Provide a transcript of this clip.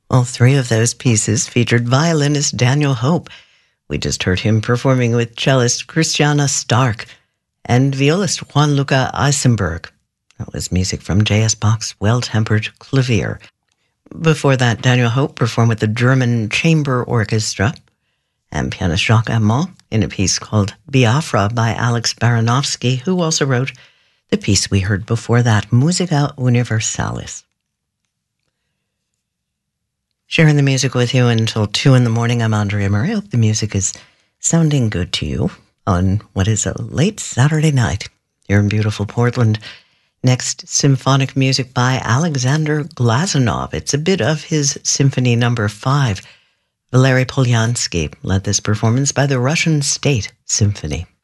All three of those pieces featured violinist Daniel Hope. We just heard him performing with cellist Christiana Stark and violist Juan-Luca Eisenberg. That was music from J.S. Bach's Well-Tempered Clavier. Before that, Daniel Hope performed with the German Chamber Orchestra and pianist Jacques Amand in a piece called Biafra by Alex Baranovsky, who also wrote the piece we heard before that, Musica Universalis. Sharing the music with you until 2 in the morning. I'm Andrea Murray. I hope the music is sounding good to you on what is a late Saturday night here in beautiful Portland. Next, symphonic music by Alexander Glazunov. It's a bit of his Symphony No. 5. Valery Polyansky led this performance by the Russian State Symphony.